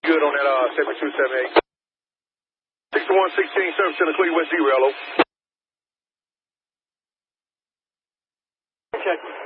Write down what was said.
Good on that 7278. 6116 service to the Cleveland West Zero. Check.